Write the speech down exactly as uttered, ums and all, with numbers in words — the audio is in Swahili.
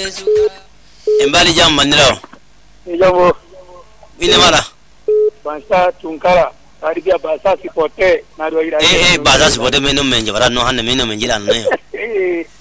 Embali jam manira. Ijamo. Ine mara. Basa tunkara. Aribia basa sipote na do ira. Eh eh basa sipote meno menje bara no hanne meno menjira no. Eh